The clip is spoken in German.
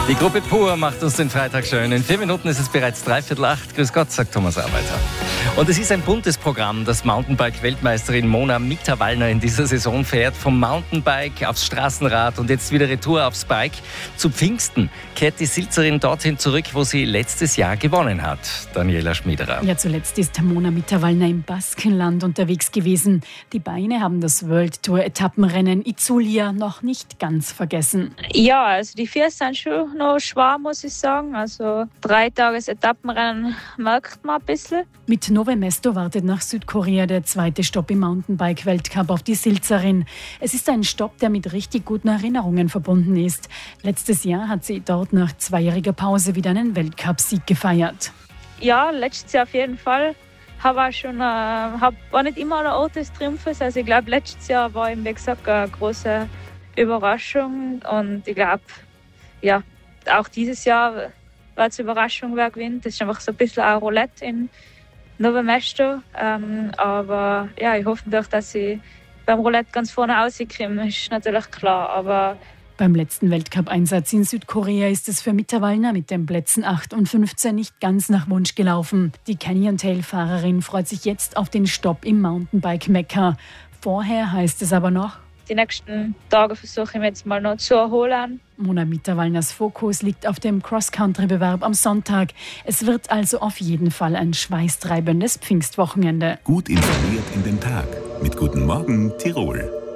Die Gruppe Pur macht uns den Freitag schön. In 4 Minuten ist es bereits 7:45. Grüß Gott, sagt Thomas Arbeiter. Und es ist ein buntes Programm, das Mountainbike-Weltmeisterin Mona Mitterwallner in dieser Saison fährt. Vom Mountainbike aufs Straßenrad und jetzt wieder Retour aufs Bike. Zu Pfingsten kehrt die Silzerin dorthin zurück, wo sie letztes Jahr gewonnen hat. Daniela Schmiederer. Ja, zuletzt ist Mona Mitterwallner im Baskenland unterwegs gewesen. Die Beine haben das World Tour Etappenrennen Itzulia noch nicht ganz vergessen. Ja, also die Füße sind schon noch schwer, muss ich sagen. Also 3 Tages Etappenrennen merkt man ein bisschen. Mit Nove Mesto wartet nach Südkorea der zweite Stopp im Mountainbike-Weltcup auf die Silzerin. Es ist ein Stopp, der mit richtig guten Erinnerungen verbunden ist. Letztes Jahr hat sie dort nach 2-jähriger Pause wieder einen Weltcup-Sieg gefeiert. Ja, letztes Jahr auf jeden Fall. War nicht immer der Ort des Triumphes. Also ich glaube, letztes Jahr war ihm, wie gesagt, eine große Überraschung. Und ich glaube, ja, auch dieses Jahr war es eine Überraschung, wer gewinnt. Das ist einfach so ein bisschen ein Roulette in Nove Mesto. Aber ja, ich hoffe doch, dass ich beim Roulette ganz vorne rauskomme, ist natürlich klar. Aber beim letzten Weltcup-Einsatz in Südkorea ist es für Mitterwallner mit den Plätzen 8 und 15 nicht ganz nach Wunsch gelaufen. Die Canyon-Tail-Fahrerin freut sich jetzt auf den Stopp im Mountainbike-Mekka. Vorher heißt es aber noch: Die nächsten Tage versuche ich mich jetzt mal noch zu erholen. Mona Mitterwallners Fokus liegt auf dem Cross-Country-Bewerb am Sonntag. Es wird also auf jeden Fall ein schweißtreibendes Pfingstwochenende. Gut informiert in den Tag mit Guten Morgen Tirol.